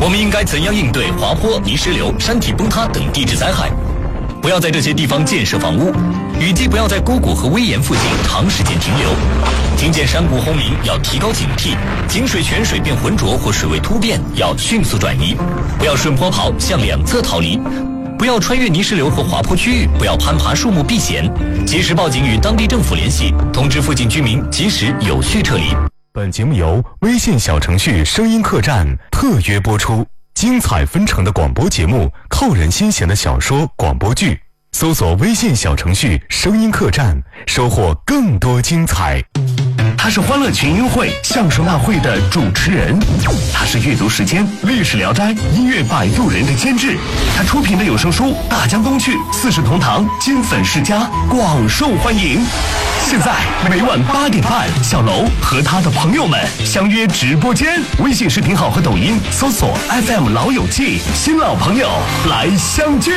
我们应该怎样应对滑坡、泥石流、山体崩塌等地质灾害？不要在这些地方建设房屋，雨季不要在沟谷和危岩附近长时间停留。听见山谷轰鸣要提高警惕，井水、泉水变浑浊或水位突变要迅速转移。不要顺坡跑，向两侧逃离。不要穿越泥石流和滑坡区域，不要攀爬树木避险。及时报警与当地政府联系，通知附近居民及时有序撤离。 本节目由微信小程序声音客栈特约播出。精彩纷呈的广播节目，扣人心弦的小说广播剧，搜索微信小程序声音客栈，收获更多精彩。 他是欢乐群英会相声大会的主持人，他是阅读时间历史聊斋音乐摆渡人的监制，他出品的有声书《大江东去》四世同堂金粉世家广受欢迎。现在每晚8点半，小楼和他的朋友们相约直播间，微信视频号和抖音搜索 FM 老友记，新老朋友来相聚。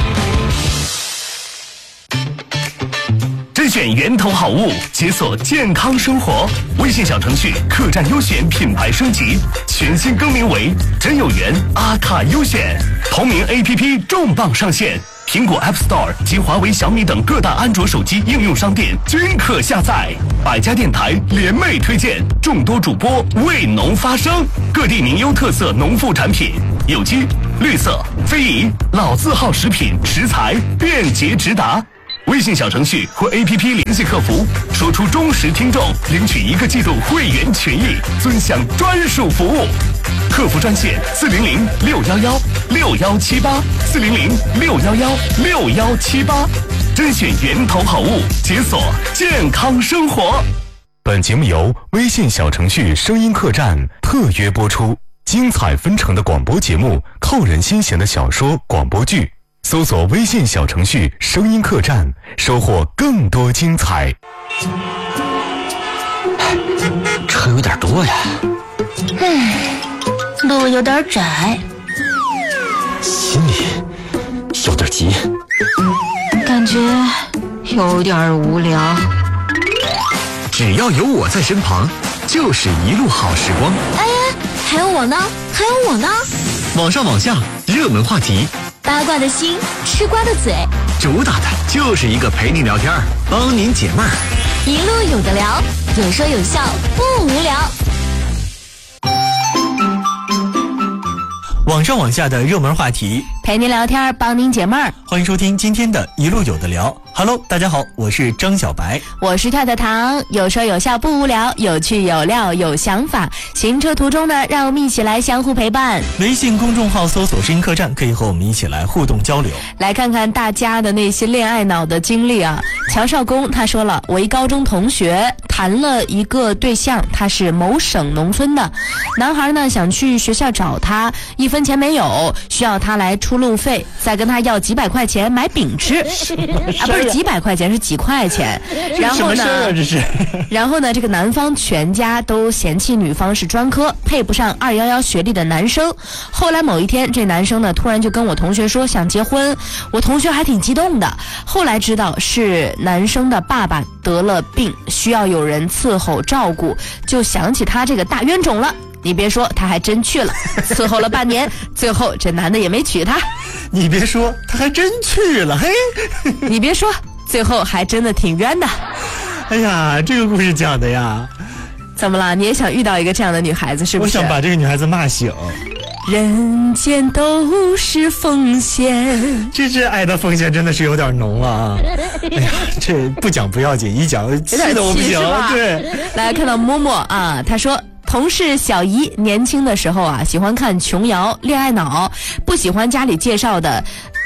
甄选源头好物，解锁健康生活。微信小程序客栈优选品牌升级，全新更名为真有缘阿卡优选。同名 APP 重磅上线，苹果 App Store 及华为、小米等各大安卓手机应用商店均可下载。百家电台联袂推荐，众多主播为农发声，各地名优特色农副产品，有机、绿色、非遗、老字号食品食材便捷直达。微信小程序或 APP 联系客服，说出忠实听众，领取1个季度会员权益，尊享专属服务。客服专线400-611-6178，400-611-6178，甄选源头好物，解锁健康生活。 本节目由微信小程序声音客栈特约播出。精彩纷呈的广播节目，扣人心弦的小说广播剧，搜索微信小程序声音客栈，收获更多精彩。 车有点多呀， 路有点窄， 心里有点急， 感觉有点无聊。 只要有我在身旁，就是一路好时光。 哎，还有我呢，还有我呢。 网上网下，热门话题， 八卦的心，吃瓜的嘴， 主打的就是一个陪你聊天，帮您解闷儿， 一路有的聊，有说有笑，不无聊。 网上网下的热门话题， 陪您聊天，帮您解闷儿。 欢迎收听今天的一路有的聊。Hello， 大家好，我是张小白， 我是跳跳糖，有说有笑不无聊，有趣有料有想法。行车途中呢，让我们一起来相互陪伴。 微信公众号搜索声音客栈，可以和我们一起来互动交流。 来看看大家的那些恋爱脑的经历啊。乔少公他说了，我一高中同学谈了一个对象，他是某省农村的，男孩呢想去学校找他，1分钱没有，需要他来出路费，再跟他要几百块钱买饼吃啊，不是几百块钱，是几块钱。然后呢，然后呢，这个男方全家都嫌弃女方是专科，配不上211学历的男生。后来某一天，这男生呢突然就跟我同学说想结婚，我同学还挺激动的。后来知道是男生的爸爸得了病，需要有人伺候照顾，就想起他这个大冤种了。你别说，他还真去了，伺候了半年，最后这男的也没娶她。 你别说，他还真去了，嘿， 你别说，最后还真的挺冤的。 哎呀，这个故事讲的呀， 怎么了？你也想遇到一个这样的女孩子是不是？ 我想把这个女孩子骂醒。 人间都是奉献， 这爱的奉献真的是有点浓啊！哎呀，这不讲不要紧，一讲气得我不行。对， 来看到默默啊，他说同事小姨年轻的时候啊，喜欢看琼瑶恋爱脑，不喜欢家里介绍的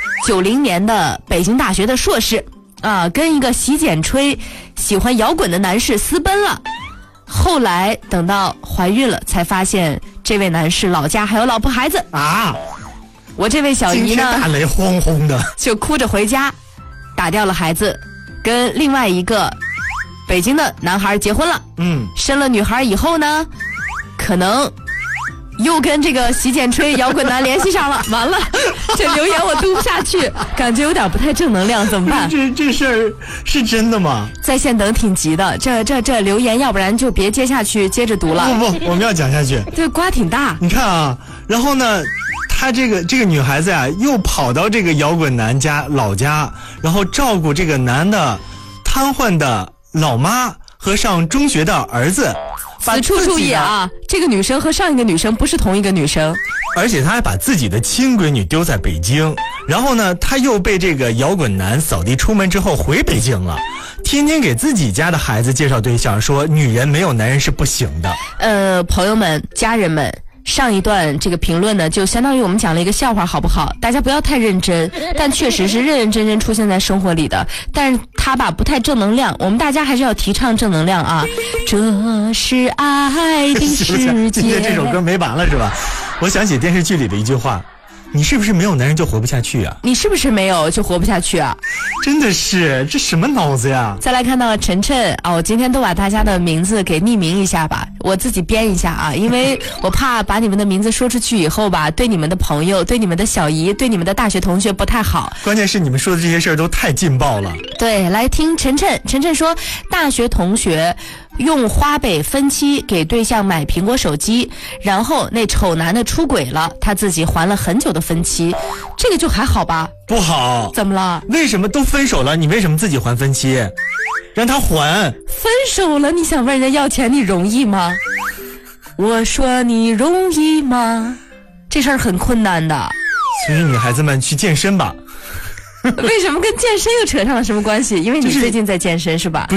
90年的北京大学的硕士啊，跟一个洗剪吹喜欢摇滚的男士私奔了。后来等到怀孕了，才发现这位男士老家还有老婆孩子啊！ 我这位小姨呢， 今天大雷轰轰的， 就哭着回家，打掉了孩子，跟另外一个北京的男孩结婚了。生了女孩以后呢，可能又跟这个洗剪吹摇滚男联系上了。完了，这留言我读不下去，感觉有点不太正能量，怎么办？ 这事儿是真的吗？ 在线等挺急的，这留言要不然就别接下去接着读了。 不，我们要讲下去。 对，瓜挺大。 你看啊， 然后呢，她这个女孩子呀，又跑到这个摇滚男老家，然后照顾这个男的瘫痪的老妈和上中学的儿子。 此处注意啊，这个女生和上一个女生不是同一个女生， 而且她还把自己的亲闺女丢在北京，然后呢，她又被这个摇滚男扫地出门之后回北京了，天天给自己家的孩子介绍对象，说女人没有男人是不行的。 朋友们、家人们。上一段这个评论呢，就相当于我们讲了一个笑话，好不好？大家不要太认真，但确实是认认真真出现在生活里的。但是他吧不太正能量，我们大家还是要提倡正能量啊！这是爱的世界。 今天这首歌没完了是吧？我想起电视剧里的一句话。你是不是没有男人就活不下去啊？ 你是不是没有就活不下去啊？ 真的是，这什么脑子呀？ 再来看到晨晨啊，我今天都把大家的名字给匿名一下吧，我自己编一下啊，因为我怕把你们的名字说出去以后吧，对你们的朋友、对你们的小姨、对你们的大学同学不太好。 关键是你们说的这些事儿都太劲爆了。 对，来听晨晨说，大学同学用花呗分期给对象买苹果手机，然后那丑男的出轨了，他自己还了很久的分期，这个就还好吧？ 不好。 怎么了？ 为什么都分手了，你为什么自己还分期？让他还。 分手了，你想问人家要钱，你容易吗？我说你容易吗？这事儿很困难的。 所以女孩子们去健身吧。 为什么跟健身又扯上了什么关系？因为你最近在健身是吧？